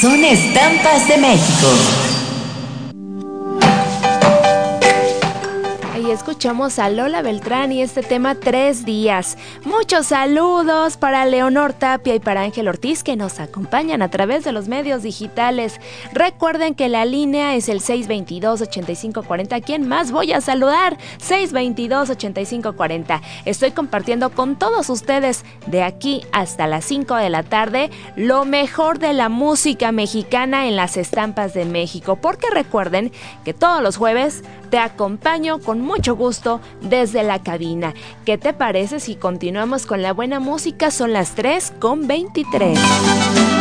Son estampas de México. Ahí escuchamos a Lola Beltrán y este tema 3 días. Muchos saludos para Leonor Tapia y para Ángel Ortiz que nos acompañan a través de los medios digitales. Recuerden que la línea es el 622-8540. ¿Quién más voy a saludar? 622-8540. Estoy compartiendo con todos ustedes de aquí hasta las 5 de la tarde lo mejor de la música mexicana en las estampas de México. Porque recuerden que todos los jueves te acompaño con mucho gusto desde la cabina. ¿Qué te parece si continuamos con la buena música? Son las 3:23.